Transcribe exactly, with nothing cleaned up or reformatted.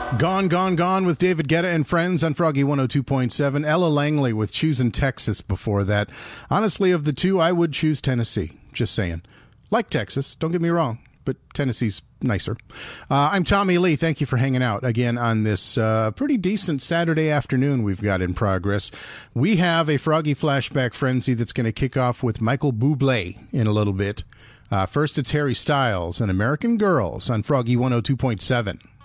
Gone, Gone, Gone with David Guetta and Friends on Froggy one oh two point seven. Ella Langley with Choosing Texas before that. Honestly, of the two, I would choose Tennessee. Just saying. Like Texas, don't get me wrong, but Tennessee's nicer. Uh, I'm Tommy Lee. Thank you for hanging out again on this uh, pretty decent Saturday afternoon we've got in progress. We have a Froggy Flashback Frenzy that's going to kick off with Michael Bublé in a little bit. Uh, first, it's Harry Styles and American Girls on Froggy one oh two point seven.